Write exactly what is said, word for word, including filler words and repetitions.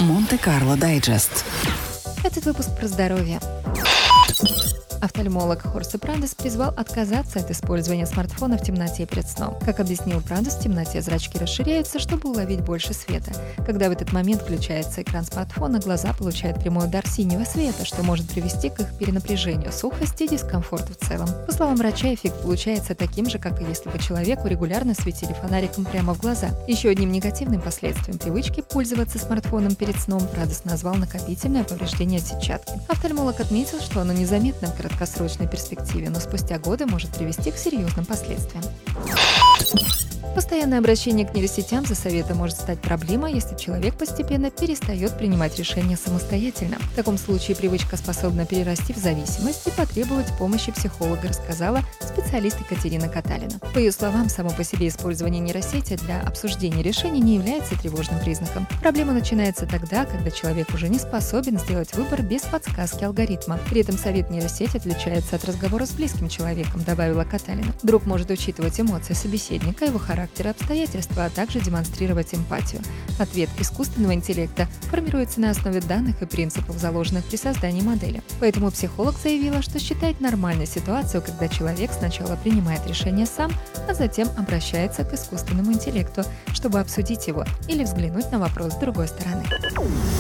Монте-Карло Дайджест. Этот выпуск про здоровье. Офтальмолог Хорсе Прадес призвал отказаться от использования смартфона в темноте перед сном. Как объяснил Прадес, в темноте зрачки расширяются, чтобы уловить больше света. Когда в этот момент включается экран смартфона, глаза получают прямой удар синего света, что может привести к их перенапряжению, сухости и дискомфорту в целом. По словам врача, эффект получается таким же, как и если бы человеку регулярно светили фонариком прямо в глаза. Еще одним негативным последствием привычки пользоваться смартфоном перед сном Прадес назвал накопительное повреждение сетчатки. Офтальмолог отметил, что оно незаметно в краткосрочной перспективе, но спустя годы может привести к серьезным последствиям. Постоянное обращение к нейросетям за советом может стать проблемой, если человек постепенно перестает принимать решения самостоятельно. В таком случае привычка способна перерасти в зависимость и потребовать помощи психолога, рассказала специалист Екатерина Каталина. По ее словам, само по себе использование нейросети для обсуждения решений не является тревожным признаком. Проблема начинается тогда, когда человек уже не способен сделать выбор без подсказки алгоритма. При этом совет нейросети отличается от разговора с близким человеком, добавила Каталина. Друг может учитывать эмоции собеседника, его характер, характер и обстоятельства, а также демонстрировать эмпатию. Ответ искусственного интеллекта формируется на основе данных и принципов, заложенных при создании модели. Поэтому психолог заявила, что считает нормальной ситуацию, когда человек сначала принимает решение сам, а затем обращается к искусственному интеллекту, чтобы обсудить его или взглянуть на вопрос с другой стороны.